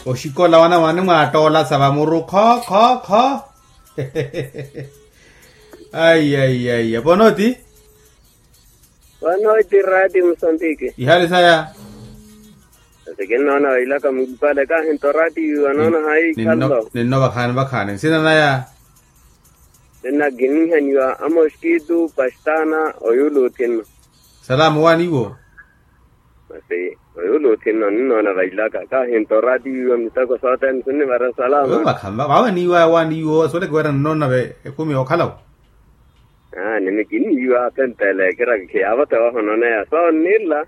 Oshikola wana mwa atola saba muru kho. Ay. Bonoti? Bonoti Radio Mozambique. Ihali saya? Sige nona ila ka mupala ka hento radio nona hai kallo. Ninno bakhan. Sina na ya? Nina gini hanywa amoskidu pastana oyulutin. Salamu waniwo. Masi oyulutin nona ila ka hento radio mitako satan sunne bara salamu. Bakhan ba waniwo so le gwara nona be kumi okalaw. Nini gini yuwa pentele kira ke avata hono ne so nilla.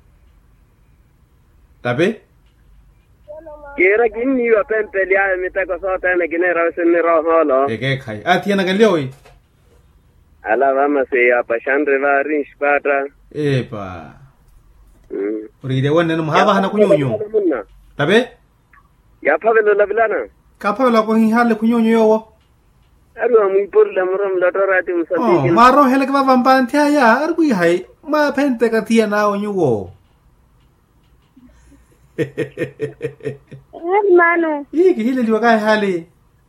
Tabe? Kira gini yuwa pentele ya mitako satan gine rasunne roholo. Eke khai. Tiana galoi. Ala vama se apashandre va rinshpata. Epa. Uride wonne no haba hana kunyonyo. Tabe? Ya pavelo labilana. Kapavelo ko hale kunyonyo yowo. Aru amu por la moram la torati Mozambique. Maro hele ka vampantia ya arbu hai ma pente ka tia na onyugo. Mano. Iki hile liwa kai hali.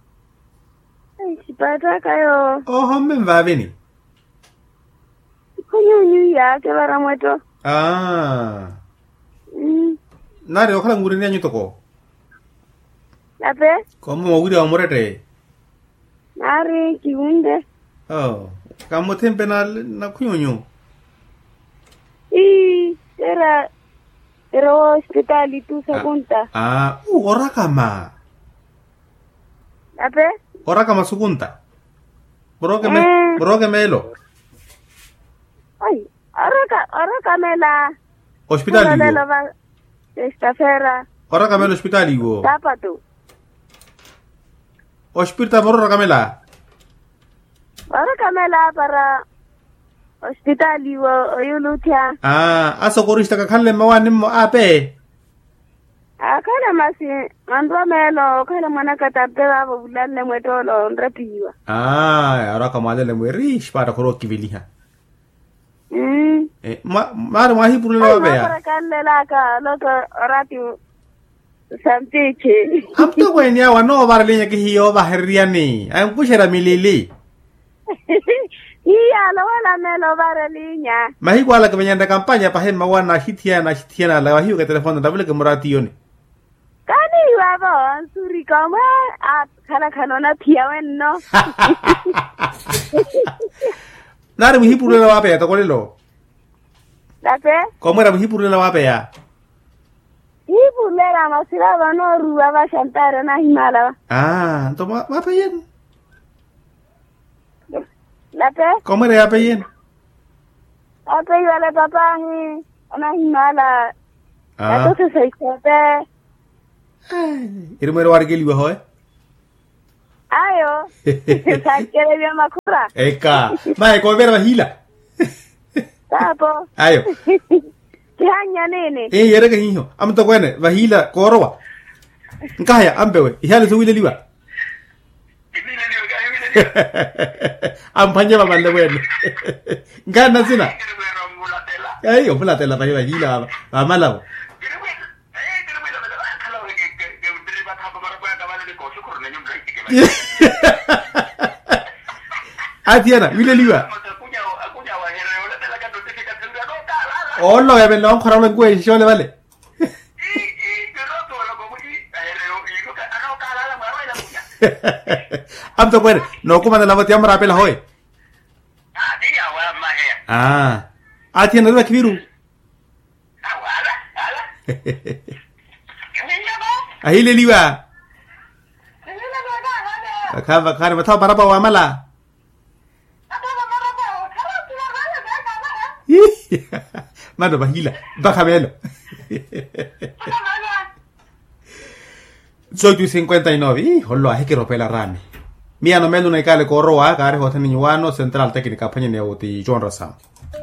Sipata kayo. Hommen va veni. Kunyonyo ya ke bara mweto. Nare okala nguri ni anyutoko. Ape? Komo nguri amurete. Nare kiunde. Kamu tempe na kunyonyo. Era hospitali tu segunta. Ora kama. Ape? Ora kama sugunta. Bro que melo. Ay, ora kamela. Hospitali go. Esta fera. Ora kamela hospitali go. Tapatu. Hospital ora kamela. Ora kamela para hospitali wo yulutia. Aso korista ka khalle mawani mo ape. Akala masi mandwa melo kala mana katabde ba bulalle mwetolo ndrapiwa. Ora kamale le mwerish para koro kiviliha. Mara mahi purula ba ya. Para kalle la ka loko orati samtiche. Amto ko nya wano barlinya ki hiyo bahriani. Am kushera milili. Iya lo wala melo barlinya. Mahi wala ka nyanda kampanya pa hen mawana hitiana la wahiyo ka telefono dabule ke murati yoni. Kani wabo suri kama kana na piawen no. Nare mihi purula ba ya to kolelo. Dape? Como era mihi purula ba ya? Pulera masira bano ruwa ba shantara na himala. To ma pa yen. Dape? Como era pa yen? Dape wala papa hi na himala. Dato se kote. Irumero wargeli wa hoy. Ayo. Sakere bia makura. Eka, mai ko vera hila. Tapo. Ayo. Kihanya nene. Yere ka hiho. Am to kwene vahila korwa. Nkaya ambewe. Ihale so wile liwa. Am panje ba mande wene. Ngana sina. Ayo mulatela pa vahila. Amala. Atiana, wile liwa. Lo ya bello ancora lo ngwe shole vale. Am to kwere no kuma na lavati amra pela hoy. Atiana ro kibiru. Ahile liwa. Akava kare mata baraba wa mala. Mano bahila, baja melo. Soy tu 59, hollo hay que romper la rami. Mia no melo na ikale koroa, kare hotani nyuano central técnica panye ne oti John Rasam.